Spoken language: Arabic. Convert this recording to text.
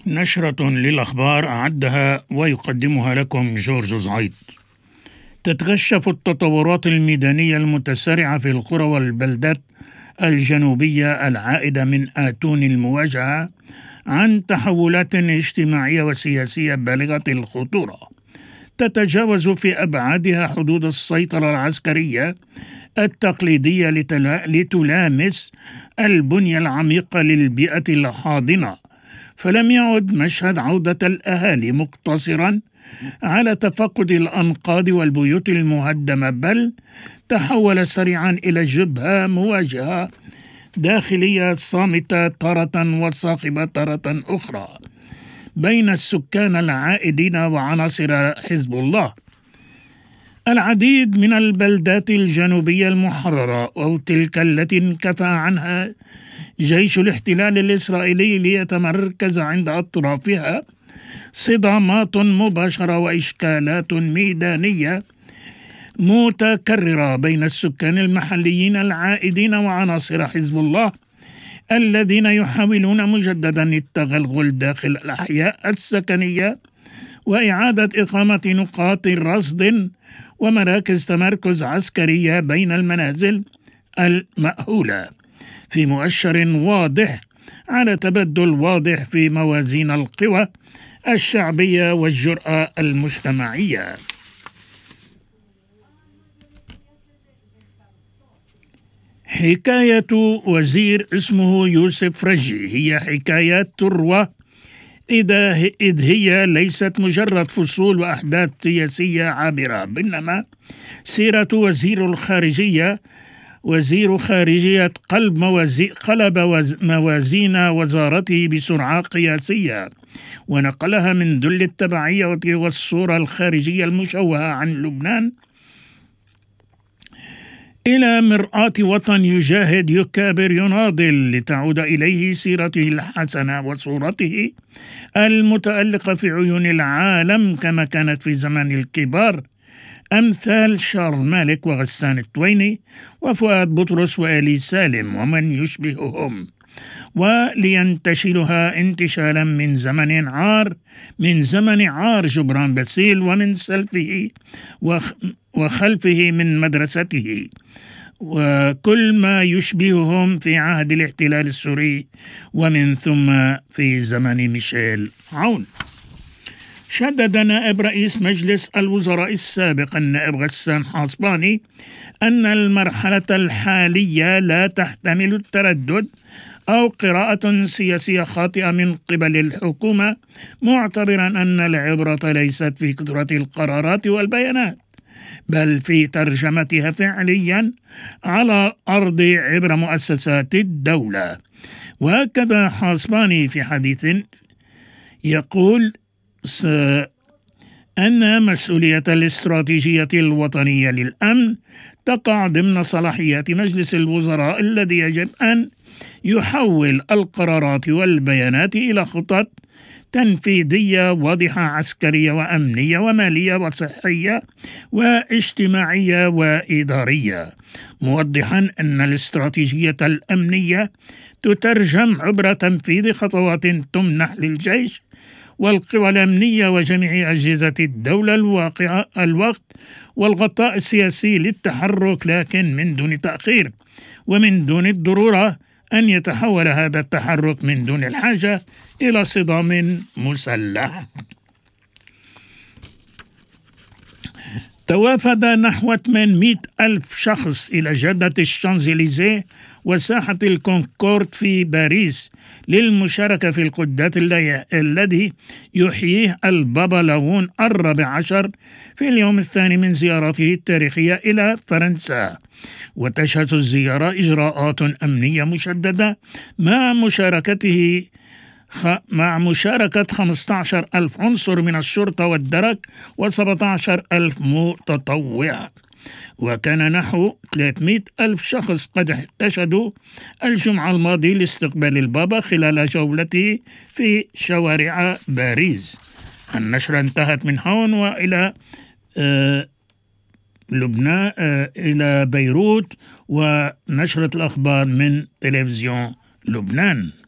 نشرة للأخبار أعدها ويقدمها لكم جورج زعيد. تتكشف التطورات الميدانية المتسارعة في القرى والبلدات الجنوبية العائدة من آتون المواجهة عن تحولات اجتماعية وسياسية بالغة الخطورة تتجاوز في أبعادها حدود السيطرة العسكرية التقليدية لتلامس البنية العميقة للبيئة الحاضنة. فلم يعد مشهد عودة الأهالي مقتصرا على تفقد الأنقاض والبيوت المهدمة، بل تحول سريعا إلى جبهة مواجهة داخلية صامتة تارة وصاخبة تارة أخرى بين السكان العائدين وعناصر حزب الله. العديد من البلدات الجنوبية المحررة أو تلك التي انكفى عنها جيش الاحتلال الإسرائيلي ليتمركز عند أطرافها صدامات مباشرة وإشكالات ميدانية متكررة بين السكان المحليين العائدين وعناصر حزب الله الذين يحاولون مجددا التغلغل داخل الأحياء السكنية وإعادة إقامة نقاط رصد ومراكز تمركز عسكرية بين المنازل المأهولة، في مؤشر واضح على تبدل واضح في موازين القوى الشعبية والجرأة المجتمعية. حكاية وزير اسمه يوسف رجي هي حكاية تروى، إذ هي ليست مجرد فصول وأحداث سياسية عابرة، بينما سيرة وزير خارجية قلب موازين وزارته بسرعة قياسية، ونقلها من ذل التبعية والصورة الخارجية المشوهة عن لبنان إلى مرآة وطن يجاهد يكابر يناضل لتعود إليه سيرته الحسنة وصورته المتألقة في عيون العالم كما كانت في زمان الكبار أمثال شارل مالك وغسان التويني وفؤاد بطرس وآلي سالم ومن يشبههم، ولينتشلها انتشالا من زمن عار جبران باسيل ومن سلفه وخلفه من مدرسته، وكل ما يشبههم في عهد الاحتلال السوري ومن ثم في زمن ميشيل عون. شدد نائب رئيس مجلس الوزراء السابق النائب غسان حصباني أن المرحلة الحالية لا تحتمل التردد أو قراءة سياسية خاطئة من قبل الحكومة، معتبرا أن العبرة ليست في كثرة القرارات والبيانات بل في ترجمتها فعليا على الأرض عبر مؤسسات الدولة. وهكذا حصباني في حديث يقول أن مسؤولية الاستراتيجية الوطنية للأمن تقع ضمن صلاحيات مجلس الوزراء الذي يجب أن يحول القرارات والبيانات إلى خطط تنفيذية واضحة عسكرية وأمنية ومالية وصحية واجتماعية وإدارية، موضحا أن الاستراتيجية الأمنية تترجم عبر تنفيذ خطوات تمنح للجيش والقوى الأمنية وجميع أجهزة الدولة الوقت والغطاء السياسي للتحرك، لكن من دون تأخير ومن دون الضرورة أن يتحول هذا التحرك من دون الحاجة إلى صدام مسلح. توافد نحو 800,000 شخص إلى جادة الشانزليزيه وساحة الكونكورد في باريس للمشاركة في القداس الذي يحييه البابا لاون 14 في اليوم الثاني من زيارته التاريخية إلى فرنسا. وتشهد الزيارة إجراءات أمنية مشددة مع مشاركة 15,000 عنصر من الشرطة والدرك و17,000 متطوع. وكان نحو 300,000 شخص قد احتشدوا الجمعة الماضية لاستقبال البابا خلال جولته في شوارع باريس. النشرة انتهت من هون وإلى لبنان إلى بيروت، ونشرة الأخبار من تلفزيون لبنان.